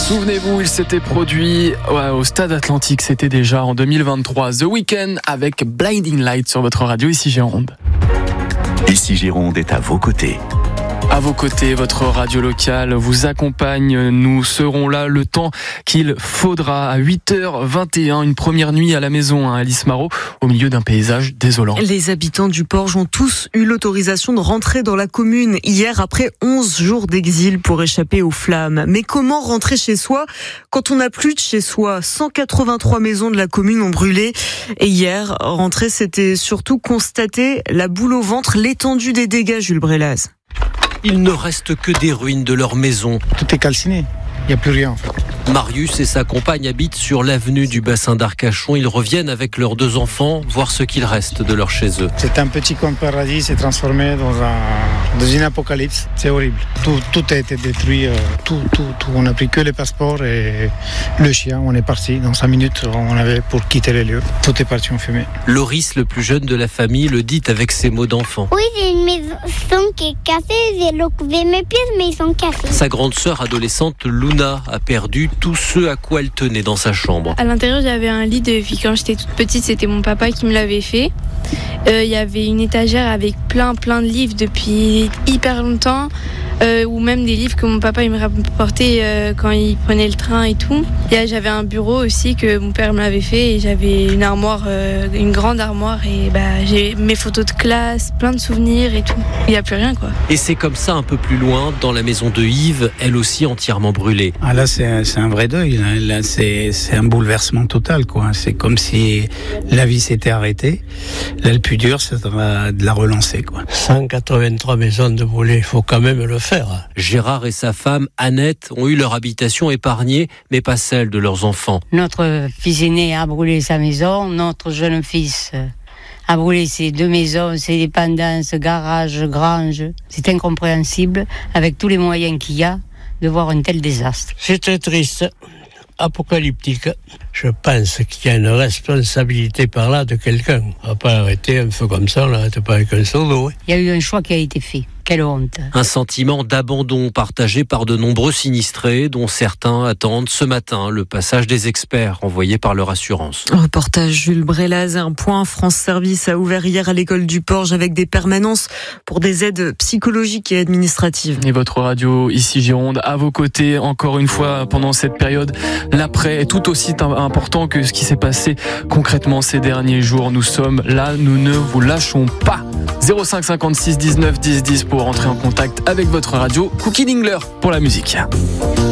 Souvenez-vous, il s'était produit au Stade Atlantique, c'était déjà en 2023. The Weeknd avec Blinding Light sur votre radio, ici Gironde. Ici Gironde est à vos côtés. À vos côtés, votre radio locale vous accompagne. Nous serons là le temps qu'il faudra. À 8h21, une première nuit à la maison à Alice Marot, au milieu d'un paysage désolant. Les habitants du Porge ont tous eu l'autorisation de rentrer dans la commune hier après 11 jours d'exil pour échapper aux flammes. Mais comment rentrer chez soi quand on n'a plus de chez soi ? 183 maisons de la commune ont brûlé. Et hier, rentrer, c'était surtout constater la boule au ventre, l'étendue des dégâts, Jules Brélaz. Il ne reste que des ruines de leur maison. Tout est calciné, il n'y a plus rien en fait. Marius et sa compagne habitent sur l'avenue du bassin d'Arcachon. Ils reviennent avec leurs 2 enfants, voir ce qu'il reste de leur chez eux. C'est un petit coin de paradis, c'est transformé dans une apocalypse. C'est horrible. Tout a été détruit, tout. On n'a pris que les passeports et le chien. On est parti. Dans 5 minutes, on avait pour quitter les lieux. Tout est parti en fumée. Loris, le plus jeune de la famille, le dit avec ses mots d'enfant. Oui, j'ai une maison qui est cassée. J'ai recouvé mes pièces, mais ils sont cassés. Sa grande sœur adolescente, Luna, a perdu tout ce à quoi elle tenait dans sa chambre. À l'intérieur, j'avais un lit depuis quand j'étais toute petite, c'était mon papa qui me l'avait fait. Il y avait une étagère avec plein de livres depuis hyper longtemps, ou même des livres que mon papa il me rapportait quand il prenait le train et tout. Et j'avais un bureau aussi que mon père me l'avait fait, et j'avais une armoire, une grande armoire, et j'ai mes photos de classe, plein de souvenirs et tout. Il n'y a plus rien quoi. Et c'est comme ça un peu plus loin, dans la maison de Yves, elle aussi entièrement brûlée. Ah là, c'est un vrai deuil. Là, c'est un bouleversement total, quoi. C'est comme si la vie s'était arrêtée. Là, le plus dur, c'est de la relancer, quoi. 183 maisons de brûlées, il faut quand même le faire. Gérard et sa femme, Annette, ont eu leur habitation épargnée, mais pas celle de leurs enfants. Notre fils aîné a brûlé sa maison, notre jeune fils a brûlé ses 2 maisons, ses dépendances, garage, grange. C'est incompréhensible, avec tous les moyens qu'il y a, de voir un tel désastre. C'est très triste, apocalyptique. Je pense qu'il y a une responsabilité par là de quelqu'un. On va pas arrêter un feu comme ça, là, t'es pas avec un seau d'eau. Il y a eu un choix qui a été fait. Quelle honte. Un sentiment d'abandon partagé par de nombreux sinistrés, dont certains attendent ce matin le passage des experts envoyés par leur assurance. Reportage Jules Brélaz. Un point France Service a ouvert hier à l'école du Porge avec des permanences pour des aides psychologiques et administratives. Et votre radio, ici Gironde, à vos côtés, encore une fois, pendant cette période. L'après est tout aussi important que ce qui s'est passé concrètement ces derniers jours. Nous sommes là, nous ne vous lâchons pas. 05 56 19 10 10 pour rentrer en contact avec votre radio. Cookie Dingler pour la musique.